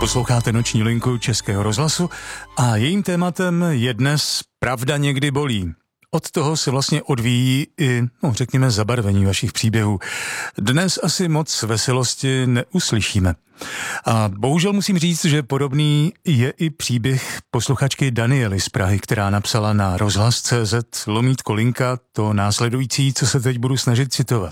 Posloucháte Noční linku Českého rozhlasu a jejím tématem je dnes Pravda někdy bolí. Od toho se vlastně odvíjí i, řekněme, zabarvení vašich příběhů. Dnes asi moc veselosti neuslyšíme. A bohužel musím říct, že podobný je i příběh posluchačky Daniely z Prahy, která napsala na rozhlas.cz/linka to následující, co se teď budu snažit citovat.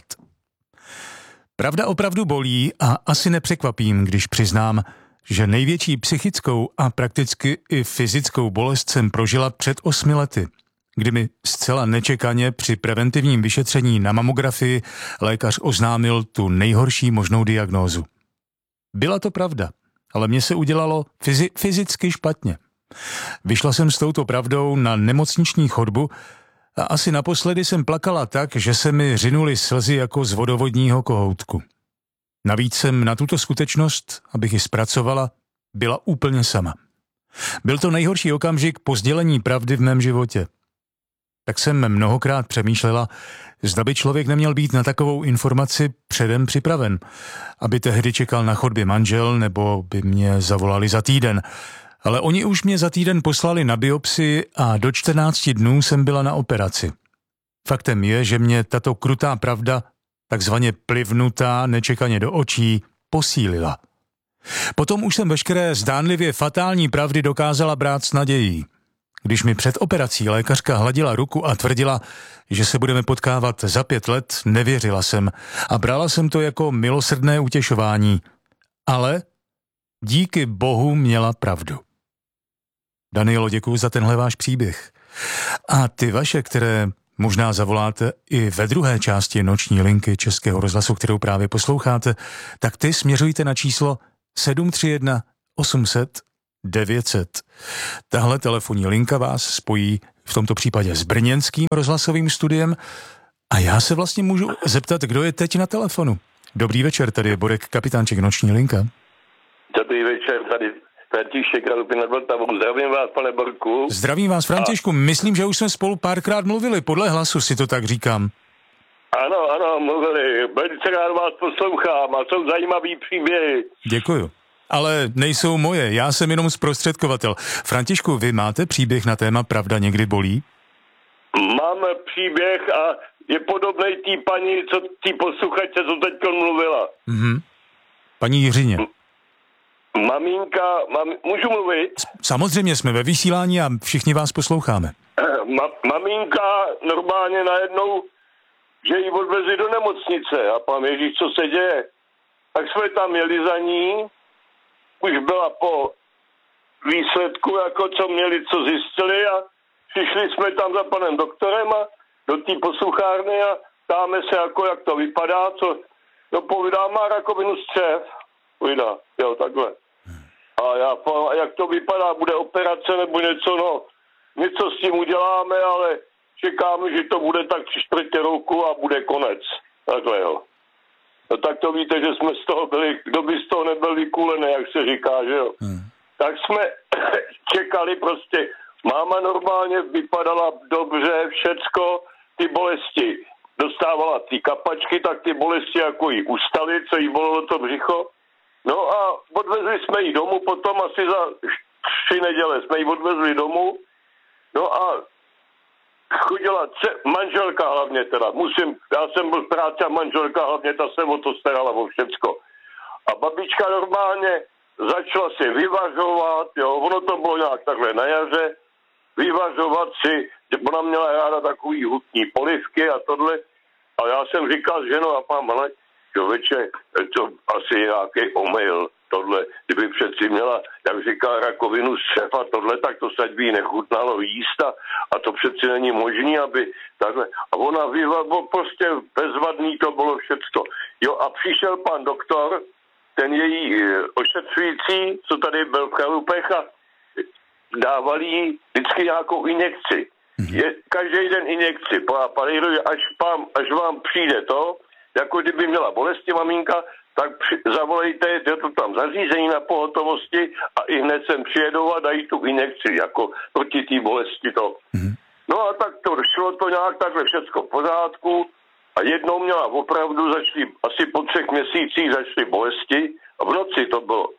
Pravda opravdu bolí a asi nepřekvapím, když přiznám, že největší psychickou a prakticky i fyzickou bolest jsem prožila před 8 lety, kdy mi zcela nečekaně při preventivním vyšetření na mamografii lékař oznámil tu nejhorší možnou diagnózu. Byla to pravda, ale mně se udělalo fyzicky špatně. Vyšla jsem s touto pravdou na nemocniční chodbu a asi naposledy jsem plakala tak, že se mi řinuly slzy jako z vodovodního kohoutku. Navíc jsem na tuto skutečnost, abych ji zpracovala, byla úplně sama. Byl to nejhorší okamžik po sdělení pravdy v mém životě. Tak jsem mnohokrát přemýšlela, zda by člověk neměl být na takovou informaci předem připraven, aby tehdy čekal na chodbě manžel nebo by mě zavolali za týden. Ale oni už mě za týden poslali na biopsii a do 14 dnů jsem byla na operaci. Faktem je, že mě tato krutá pravda, takzvaně plivnutá nečekaně do očí, posílila. Potom už jsem veškeré zdánlivě fatální pravdy dokázala brát s nadějí. Když mi před operací lékařka hladila ruku a tvrdila, že se budeme potkávat za 5 let, nevěřila jsem a brala jsem to jako milosrdné utěšování. Ale díky Bohu měla pravdu. Danielo, děkuji za tenhle váš příběh. A ty vaše, které možná zavoláte i ve druhé části Noční linky Českého rozhlasu, kterou právě posloucháte, tak ty směřujte na číslo 731 800 900. Tahle telefonní linka vás spojí v tomto případě s brněnským rozhlasovým studiem a já se vlastně můžu zeptat, kdo je teď na telefonu. Dobrý večer, tady je Borek Kapitánček, Noční linka. Dobrý večer, tady František Kralupy nad Vltavou. Zdravím vás, pane Borku. Zdravím vás, Františku. Myslím, že už jsme spolu párkrát mluvili, podle hlasu si to tak říkám. Ano, mluvili. Velice rád vás poslouchám a jsou zajímavý příběhy. Děkuju. Ale nejsou moje, já jsem jenom zprostředkovatel. Františku, vy máte příběh na téma Pravda někdy bolí? Máme příběh a je podobnej té paní, co tý posluchačce, co teď mluvila. Paní Jiřině. Maminka, můžu mluvit? Samozřejmě, jsme ve vysílání a všichni vás posloucháme. Maminka normálně najednou, že ji odvezli do nemocnice a pán Ježíš, co se děje? Tak jsme tam jeli za ní, už byla po výsledku, jako co měli, co zjistili a přišli jsme tam za panem doktorem a do té posluchárny a ptáme se, jako jak to vypadá, co povídá, má rakovinu střev. Povídá, jo, takhle. A jak to vypadá, bude operace nebo něco, něco s tím uděláme, ale čekáme, že to bude tak 3/4 roku a bude konec. Takhle, jo. No tak to víte, že jsme z toho byli, kdo by z toho nebyl vykulený, jak se říká, že jo. Tak jsme čekali prostě, máma normálně vypadala dobře, všecko, ty bolesti dostávala ty kapačky, tak ty bolesti jako jí ustaly, co jí bolelo to břicho. No a odvezli jsme ji domů, potom asi za 3 neděle jsme ji odvezli domů. No a chodila manželka hlavně teda. Já jsem byl v práci a manželka hlavně, ta se o to starala o všecko. A babička normálně začala si vyvařovat, jo, ono to bylo nějak takhle na jaře, vyvařovat si, ona měla ráda takový hutní polivky a tohle. A já jsem říkal, že no a pán Malek, člověče, to asi nějaký omyl, tohle, kdyby přeci měla, jak říká, rakovinu střev a tohle, tak to se by jí nechutnalo jíst a to přeci není možný, aby takhle. A ona prostě bezvadný to bylo všecko. Jo a přišel pan doktor, ten její ošetřující, co tady byl v Kralupech a dávali jí vždycky nějakou injekci. Je každý den injekci, až vám přijde to, jako kdyby měla bolesti maminka, tak zavolejte, je to tam zařízení na pohotovosti a i hned sem přijedou a dají tu injekci, jako proti té bolesti to. No a tak to šlo to nějak takhle všecko v pořádku a jednou měla opravdu, asi po 3 měsících začaly bolesti a v noci to bylo.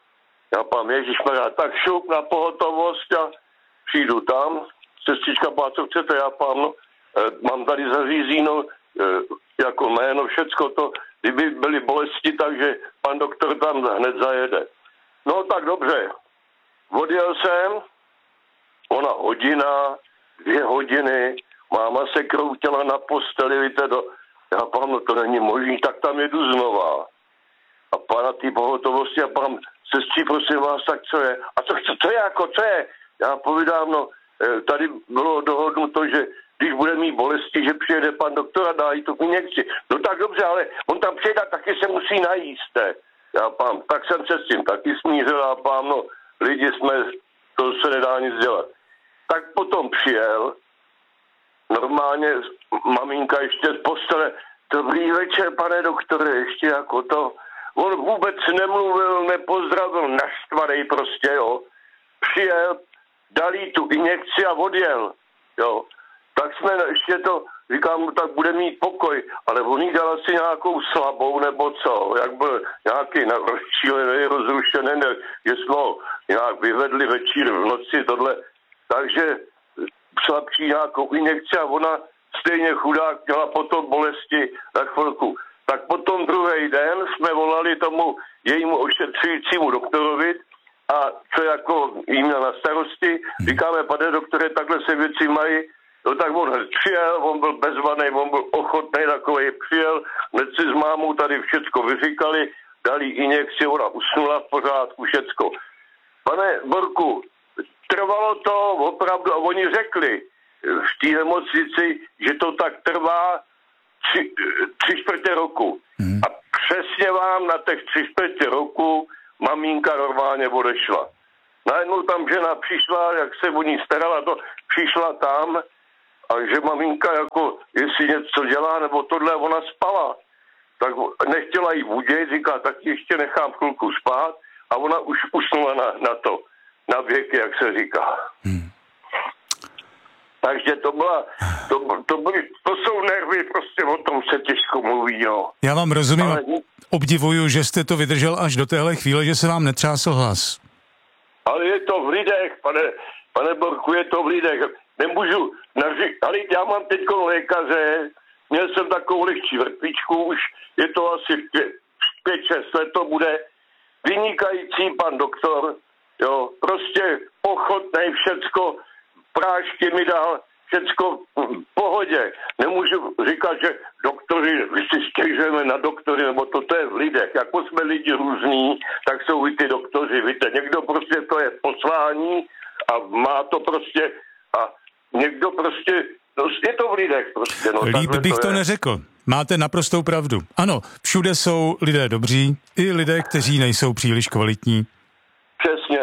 Já pám, ježišmarja, tak šup na pohotovost a přijdu tam, sestřička, co chcete, já pám, no, mám tady zařízeno jako jméno, všecko to, kdyby byly bolesti, takže pan doktor tam hned zajede. No tak dobře, odjel jsem, ona hodina, 2 hodiny, máma se kroutila na posteli, víte, já pám, no to není možný, tak tam jedu znova. A pana té pohotovosti a pán, sestří, prosím vás, tak co je? A co je? Já povídám, no, tady bylo dohodnuto, že když bude mít bolesti, že přijede pan doktor a dá jí tu injekci. No tak dobře, ale on tam přijede a taky se musí najíst. Já pám, tak jsem se s tím taky smířil a pám, no, lidi jsme, to se nedá nic dělat. Tak potom přijel, normálně maminka ještě z postele, dobrý večer, pane doktore, ještě jako to. On vůbec nemluvil, nepozdravil, naštvanej prostě, jo. Přijel, dal jí tu injekci a odjel, jo. Tak jsme ještě to, říkám, tak bude mít pokoj, ale on jí dal asi nějakou slabou nebo co, jak byl nějaký rozčílený, rozrušený, že jsme ho nějak vyvedli večír v noci, tohle, takže slabší nějakou injekci a ona stejně chudák měla potom bolesti na chvilku. Tak potom druhý den jsme volali tomu jejímu ošetřujícímu doktorovi a co jako jí měl na starosti, říkáme, pane doktore, takhle se věci mají. No tak on přijel, on byl bezvaný, on byl ochotný, takový přijel, hned si s mámou tady všecko vyříkali, dali injekci, ona usnula v pořádku, všecko. Pane Borku, trvalo to opravdu, a oni řekli v té nemocnici, že to tak trvá 3/4 roku. A přesně vám na těch 3/4 roku maminka normálně odešla. Najednou tam žena přišla, jak se o ní starala, to přišla tam, a že maminka jako, jestli něco dělá, nebo tohle, ona spala. Tak nechtěla jí budit, říká, tak ještě nechám chvilku spát a ona už usnula na věky, jak se říká. Takže to jsou nervy, prostě o tom se těžko mluví, jo. Já vám rozumím, obdivuju, že jste to vydržel až do téhle chvíle, že se vám netřásl hlas. Ale je to v lidech, pane Borku, je to v lidech. Nemůžu, ale já mám teď lékaře, měl jsem takovou lehčí vrtvičku, už je to asi 5-6 let to bude, vynikající pan doktor, jo, prostě ochotnej všecko, prášky mi dal, všecko v pohodě. Nemůžu říkat, že doktory, my si stěžujeme na doktory, nebo to je v lidech. Jako jsme lidi různí, tak jsou i ty doktoři, víte, někdo prostě to je poslání a má to prostě a někdo prostě, no, je to v lidech prostě. No, líp bych to neřekl. Máte naprostou pravdu. Ano, všude jsou lidé dobří, i lidé, kteří nejsou příliš kvalitní. Přesně.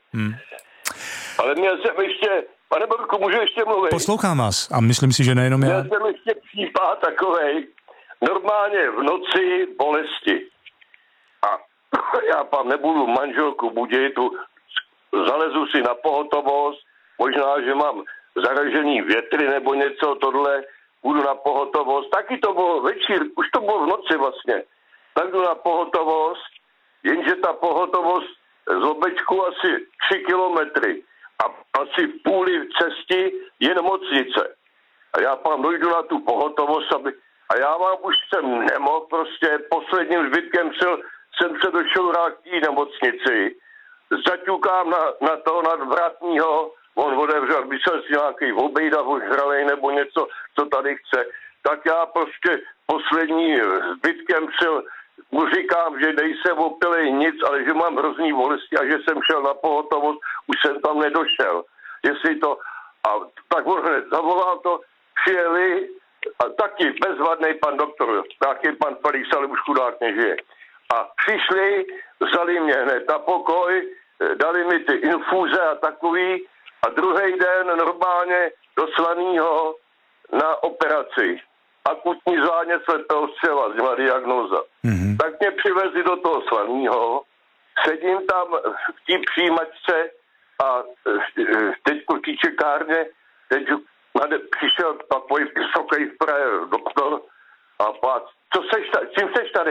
Ale měl jsem ještě, pane Borku, můžu ještě mluvit? Poslouchám vás a myslím si, že nejenom já. Měl jsem ještě případ takovej, normálně v noci bolesti. A já tam nebudu manželku budit, zalezu si na pohotovost, možná, že mám zaražený větry nebo něco, tohle, budu na pohotovost. Taky to bylo večír, už to bylo v noci vlastně. Tak jdu na pohotovost, jenže ta pohotovost z Lobečku asi 3 kilometry a asi půli cesty je nemocnice. A já tam dojdu na tu pohotovost, a já vám už jsem nemohl, prostě posledním zbytkem jsem se došel k té nemocnici. Zaťukám na toho nadvratního, on otevřel, myslel si nějaký obejda, ožralej nebo něco, co tady chce. Tak já prostě poslední zbytkem mu říkám, že nejsem opilej nic, ale že mám hrozný bolesti a že jsem šel na pohotovost, už jsem tam nedošel. Jestli to, a tak on hned zavolal to, přijeli, a taky bezvadný pan doktor, taky pan Felix, ale už chudák nežije. A přišli, vzali mě hned na pokoj, dali mi ty infuze a takový, a druhý den normálně do Slanýho na operaci. Akutní zánět slepého střeva, zněla diagnóza. Tak mě přivezli do toho Slanýho, sedím tam v té přijímačce a teď v té čekárně, teď přišel takový vysoký doktor a pát, čím seš tady?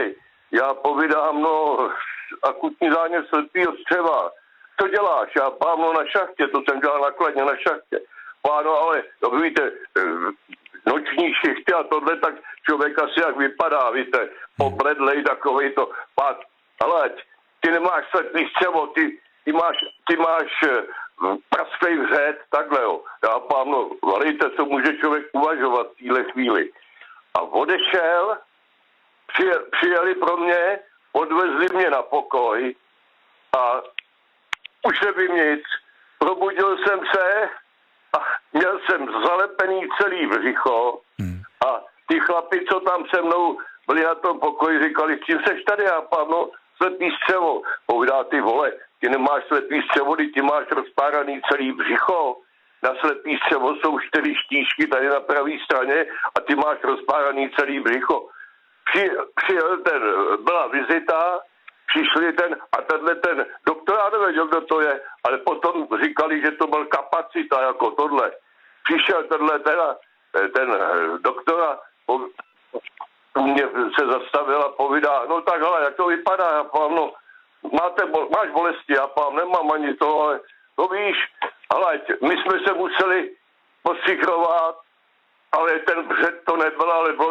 já povídám, akutní zánět slepýho střeva. Co děláš? Já páno na šachtě, to jsem dělal nakladně na šachtě. Páno, ale víte, noční šichty a tohle, tak člověk asi jak vypadá, víte, pobledlej takovej to. Pán, ale ty nemáš slepý střevo, ty máš prasklej vřet, takhle jo. Já páno, valejte, co může člověk uvažovat v téhle chvíli. A odešel, přijeli pro mě, odvezli mě na pokoj a už nevím nic. Probudil jsem se a měl jsem zalepený celý břicho a ty chlapi, co tam se mnou byli na tom pokoji, říkali, čím seš tady? Já páno, slepý střevo. Povídá, ty vole, ty nemáš slepý střevo, ty máš rozpáraný celý břicho. Na slepý střevo jsou 4 štíšky tady na pravé straně a ty máš rozpáraný celý břicho. Přijel byla vizita, přišli a ten doktor, já nevěděl, kdo to je, ale potom říkali, že to byl kapacita jako tohle. Přišel ten doktora, mě se zastavil a povídá, no tak hele, jak to vypadá, já pám, máš bolesti, já pám, nemám ani to, ale to víš, ale my jsme se museli postřikrovat, ale ten břet to nebyl, ale bylo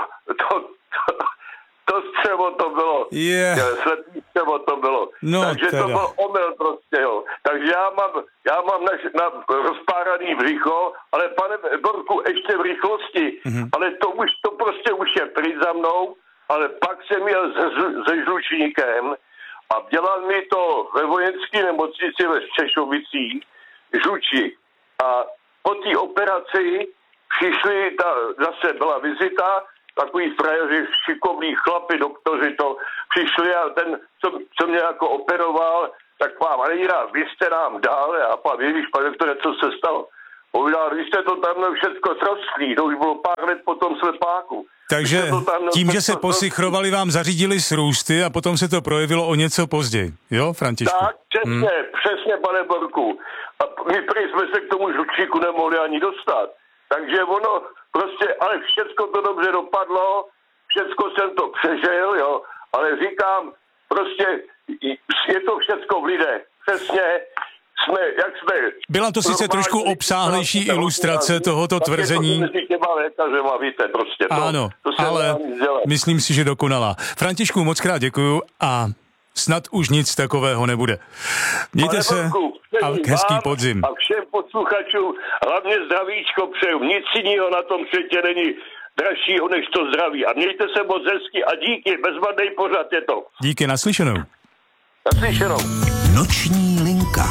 to střevo to bylo. Slepý střevo to bylo. No, takže teda. To byl omyl prostě, jo. Takže já mám na rozpáraný břicho, ale pane Borku, ještě v rychlosti, ale to prostě už je pryč za mnou, ale pak jsem jel se žlučníkem a dělal mi to ve vojenské nemocnici ve Střešovicích, žluči. A po té operaci přišli, zase byla vizita, takový frajeři, šikovní chlapi, doktoři to přišli a ten, co mě jako operoval, tak pán Maríra, vy jste nám dál, a pán Ježíš, pane doktore, co se stalo? Povídal, vy jste to tam všechno srostlý, to už bylo pár let po tom slepáku. Takže tím, že se posichrovali, vám zařídili srůsty a potom se to projevilo o něco později, jo, Františku? Tak, přesně, pane Borku. A my prý jsme se k tomu žlučíku nemohli ani dostat. Takže ono prostě, ale všecko to dobře dopadlo, všecko jsem to přežil, jo, ale říkám, prostě je to všecko v lidech. Přesně, jsme... Byla to sice trošku obsáhlejší ilustrace tohoto tvrzení. Víte, prostě ano, ale myslím si, že dokonalá. Františku, moc krát děkuju a snad už nic takového nebude. Mějte se a hezký podzim. A všem posluchačům hlavně zdravíčko přeju. Nic jiného na tom světě není dražšího než to zdraví. A mějte se moc hezky a díky, bezvadnej pořad je to. Díky, naslyšenou. Naslyšenou. Noční linka.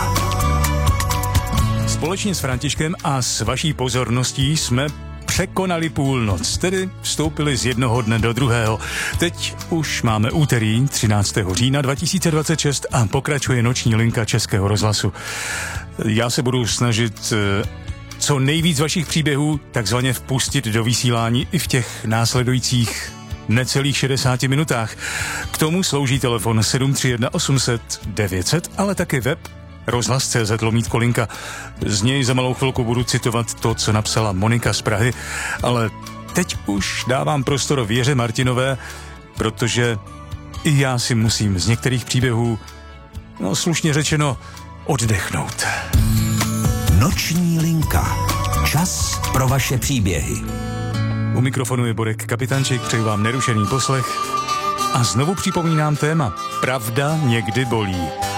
Společně s Františkem a s vaší pozorností jsme překonali půlnoc, tedy vstoupili z jednoho dne do druhého. Teď už máme úterý 13. října 2026 a pokračuje noční linka Českého rozhlasu. Já se budu snažit co nejvíc vašich příběhů takzvaně vpustit do vysílání i v těch následujících necelých 60 minutách. K tomu slouží telefon 731 800 900, ale taky web rozhlas.cz/linka. Z něj za malou chvilku budu citovat to, co napsala Monika z Prahy, ale teď už dávám prostor Věře Martinové, protože i já si musím z některých příběhů, slušně řečeno, oddechnout. Noční linka. Čas pro vaše příběhy. U mikrofonu je Borek Kapitančík, přeju vám nerušený poslech a znovu připomínám téma Pravda někdy bolí.